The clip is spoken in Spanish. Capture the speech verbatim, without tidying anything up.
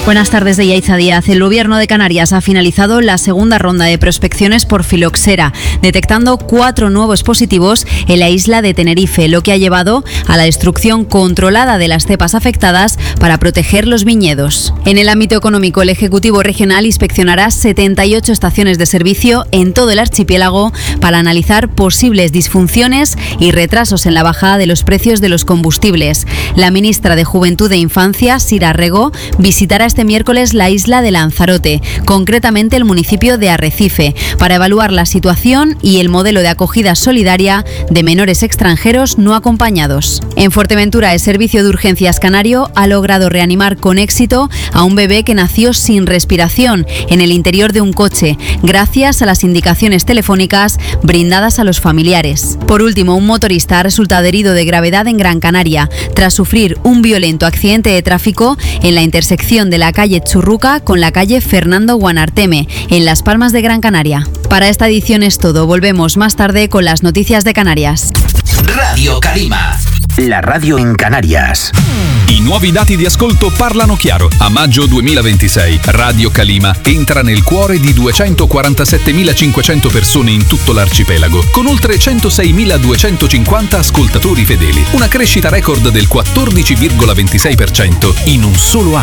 Buenas tardes, de Yaiza Díaz. El Gobierno de Canarias ha finalizado la segunda ronda de prospecciones por filoxera, detectando cuatro nuevos positivos en la isla de Tenerife, lo que ha llevado a la destrucción controlada de las cepas afectadas para proteger los viñedos. En el ámbito económico, el Ejecutivo Regional inspeccionará setenta y ocho estaciones de servicio en todo el archipiélago para analizar posibles disfunciones y retrasos en la bajada de los precios de los combustibles. La ministra de Juventud e Infancia, Sira Rego, visitará este miércoles la isla de Lanzarote, concretamente el municipio de Arrecife, para evaluar la situación y el modelo de acogida solidaria de menores extranjeros no acompañados. En Fuerteventura, el Servicio de Urgencias Canario ha logrado reanimar con éxito a un bebé que nació sin respiración en el interior de un coche, gracias a las indicaciones telefónicas brindadas a los familiares. Por último, un motorista ha resultado herido de gravedad en Gran Canaria, tras sufrir un violento accidente de tráfico en la intersección de la calle Churruca con la calle Fernando Guanarteme, en Las Palmas de Gran Canaria. Para esta edición es todo. Volvemos más tarde con las noticias de Canarias. Radio Calima, la radio in Canarias. I nuovi dati di ascolto parlano chiaro. A maggio duemilaventisei Radio Calima entra nel cuore di duecentoquarantasettemilacinquecento persone in tutto l'arcipelago, con oltre centoseimiladuecentocinquanta ascoltatori fedeli. Una crescita record del quattordici virgola ventisei per cento in un solo anno.